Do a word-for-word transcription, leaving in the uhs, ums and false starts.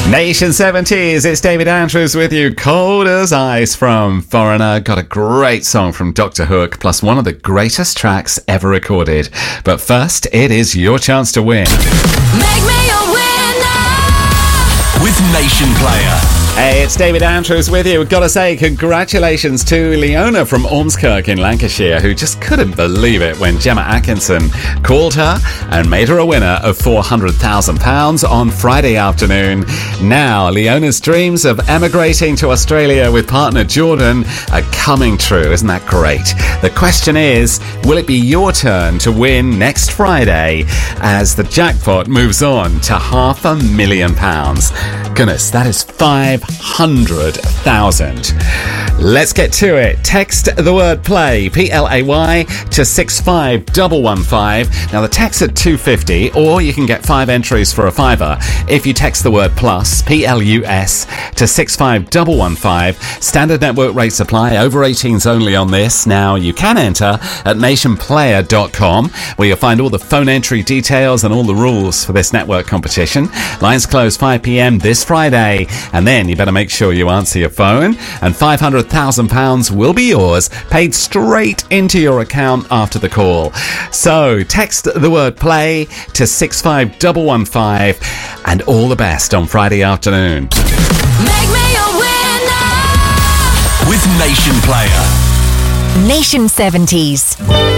Nation seventies, it's David Andrews with you. Cold as Ice from Foreigner. Got a great song from Doctor Hook, plus one of the greatest tracks ever recorded. But first, it is your chance to win. Make me a winner with Nation Player. Hey, it's David Andrews with you. Gotta say, congratulations to Leona from Ormskirk in Lancashire, who just couldn't believe it when Gemma Atkinson called her and made her a winner of four hundred thousand pounds on Friday afternoon. Now, Leona's dreams of emigrating to Australia with partner Jordan are coming true. Isn't that great? The question is, will it be your turn to win next Friday as the jackpot moves on to half a million pounds? Goodness, that is five hundred thousand. Let's get to it. Text the word play, P L A Y, to six five one one five. Now the text at two fifty, or you can get five entries for a fiver if you text the word plus, P L U S, to six five one one five. Standard network rates apply. Over eighteens only on this. Now you can enter at nation player dot com, where you'll find all the phone entry details and all the rules for this network competition. Lines close five p.m. this Friday, and then you better make sure you answer your phone, and five hundred thousand pounds will be yours, paid straight into your account after the call. So text the word play to six five one one five, and all the best on Friday afternoon. Make me a winner with Nation Player. Nation seventies.